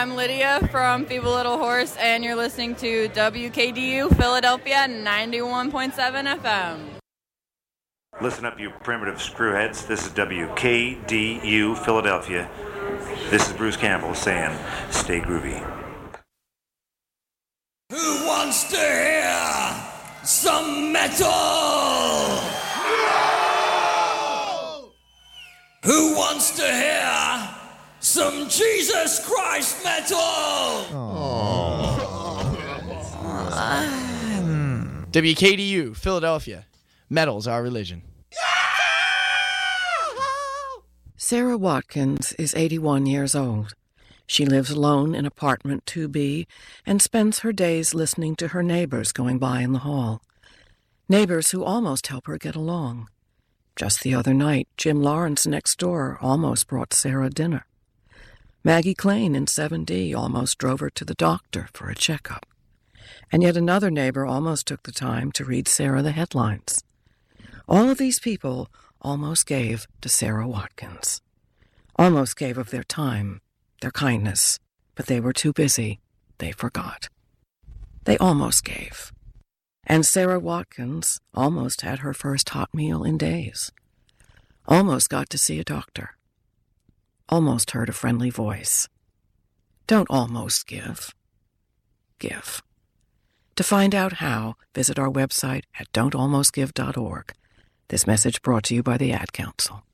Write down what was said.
I'm Lydia from Feeble Little Horse, and you're listening to WKDU Philadelphia 91.7 FM. Listen up, you primitive screwheads. This is WKDU Philadelphia. This is Bruce Campbell saying, stay groovy. Who wants to hear some metal? No! Who wants to hear some Jesus Christ metal? WKDU, Philadelphia. Metal's our religion. Sarah Watkins is 81 years old. She lives alone in apartment 2B and spends her days listening to her neighbors going by in the hall. Neighbors who almost help her get along. Just the other night, Jim Lawrence next door almost brought Sarah dinner. Maggie Klain in 7D almost drove her to the doctor for a checkup. And yet another neighbor almost took the time to read Sarah the headlines. All of these people almost gave to Sarah Watkins. Almost gave of their time, their kindness, but they were too busy. They forgot. They almost gave. And Sarah Watkins almost had her first hot meal in days. Almost got to see a doctor. Almost heard a friendly voice. Don't almost give. Give. To find out how, visit our website at don'talmostgive.org. This message brought to you by the Ad Council.